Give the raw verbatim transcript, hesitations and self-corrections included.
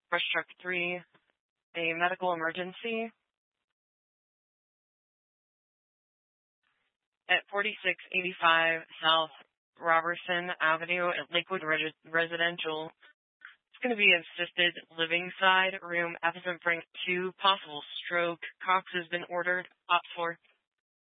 Brush truck three, a medical emergency. At forty-six eighty-five South Robertson Avenue at Lakewood Res- Residential. It's going to be assisted living side, room F as in Frank two, possible stroke. Cox has been ordered, opt for.